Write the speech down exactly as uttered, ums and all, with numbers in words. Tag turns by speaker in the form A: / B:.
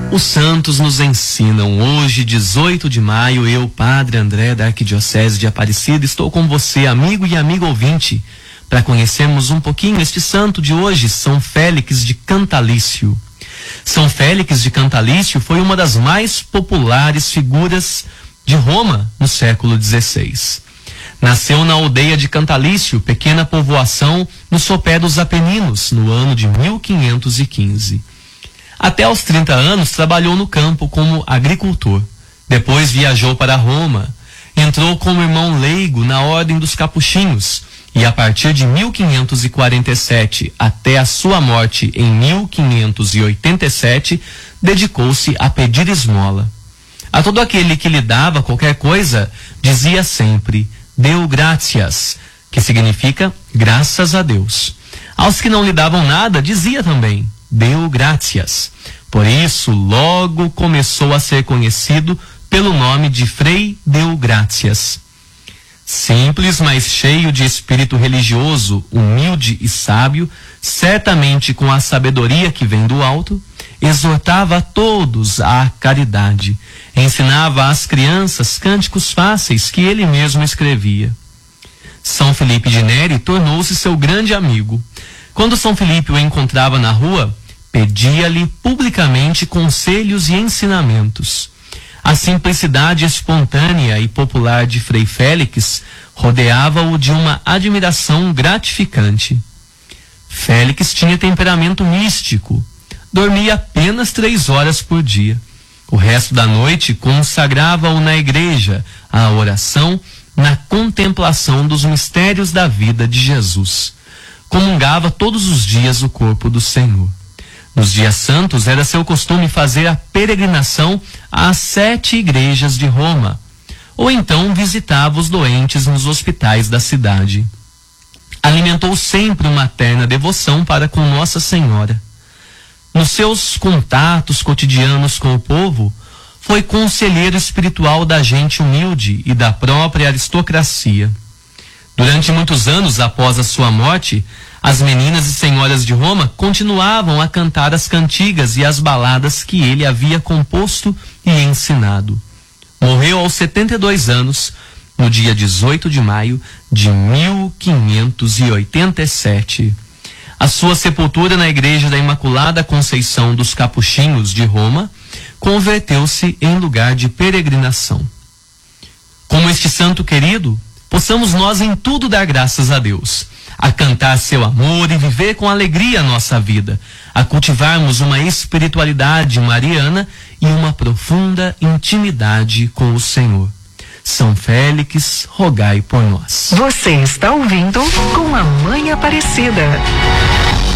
A: Os santos nos ensinam. Hoje, dezoito de maio, eu, Padre André, da Arquidiocese de Aparecida, estou com você, amigo e amigo ouvinte, para conhecermos um pouquinho este santo de hoje, São Félix de Cantalício. São Félix de Cantalício foi uma das mais populares figuras de Roma no século dezesseis. Nasceu na aldeia de Cantalício, pequena povoação no sopé dos Apeninos, no ano de mil quinhentos e quinze. Até aos trinta anos trabalhou no campo como agricultor. Depois viajou para Roma, entrou como irmão leigo na ordem dos capuchinhos e a partir de mil quinhentos e quarenta e sete até a sua morte em mil quinhentos e oitenta e sete, dedicou-se a pedir esmola. A todo aquele que lhe dava qualquer coisa, dizia sempre, Deu gratias, que significa graças a Deus. Aos que não lhe davam nada, dizia também, Deu gratias. Por isso, logo começou a ser conhecido pelo nome de Frei Deu gratias. Simples, mas cheio de espírito religioso, humilde e sábio, certamente com a sabedoria que vem do alto, exortava a todos à caridade, ensinava às crianças cânticos fáceis que ele mesmo escrevia. São Felipe de Neri tornou-se seu grande amigo. Quando São Felipe o encontrava na rua, pedia-lhe publicamente conselhos e ensinamentos. A simplicidade espontânea e popular de Frei Félix rodeava-o de uma admiração gratificante. Félix tinha temperamento místico. Dormia apenas três horas por dia. O resto da noite consagrava-o na igreja, à oração, na contemplação dos mistérios da vida de Jesus. Comungava todos os dias o corpo do Senhor. Nos dias santos era seu costume fazer a peregrinação às sete igrejas de Roma, ou então visitava os doentes nos hospitais da cidade. Alimentou sempre uma terna devoção para com Nossa Senhora. Nos seus contatos cotidianos com o povo, foi conselheiro espiritual da gente humilde e da própria aristocracia. Durante muitos anos após a sua morte, as meninas e senhoras de Roma continuavam a cantar as cantigas e as baladas que ele havia composto e ensinado. Morreu aos setenta e dois anos, no dia dezoito de maio de mil quinhentos e oitenta e sete. A sua sepultura na Igreja da Imaculada Conceição dos Capuchinhos de Roma converteu-se em lugar de peregrinação. Como este santo querido, possamos nós em tudo dar graças a Deus, a cantar seu amor e viver com alegria a nossa vida, a cultivarmos uma espiritualidade mariana e uma profunda intimidade com o Senhor. São Félix, rogai por nós.
B: Você está ouvindo Com a Mãe Aparecida.